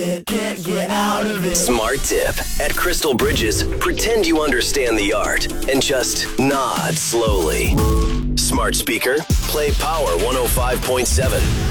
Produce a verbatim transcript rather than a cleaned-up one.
it, can't get out of it. Smart tip. At Crystal Bridges, pretend you understand the art and just nod slowly. Smart speaker, play Power one oh five point seven.